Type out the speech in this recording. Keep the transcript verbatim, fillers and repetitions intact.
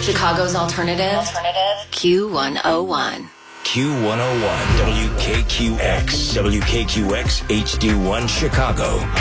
Chicago's alternative. Alternative. Q one oh one. Q one oh one, W K Q X, W K Q X H D one Chicago.